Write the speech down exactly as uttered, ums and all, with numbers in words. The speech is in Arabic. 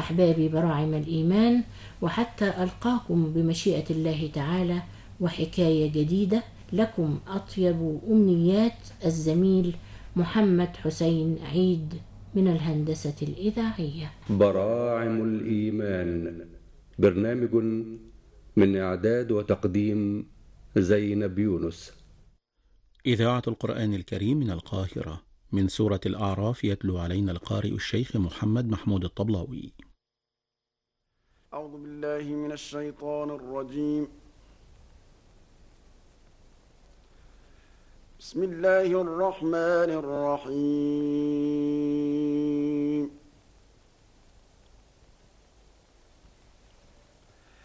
أحبابي براعم الإيمان، وحتى ألقاكم بمشيئة الله تعالى وحكاية جديدة، لكم أطيب أمنيات الزميل محمد حسين عيد من الهندسة الإذاعية. براعم الإيمان، برنامج من إعداد وتقديم زينب يونس. إذاعة القرآن الكريم من القاهرة، من سورة الأعراف، يتلو علينا القارئ الشيخ محمد محمود الطبلاوي. أعوذ بالله من الشيطان الرجيم. بسم الله الرحمن الرحيم.